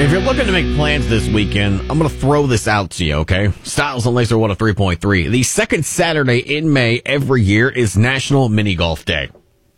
If you're looking to make plans this weekend, I'm going to throw this out to you, okay? Styles on Laser 103.3. The second Saturday in May every year is National Mini Golf Day.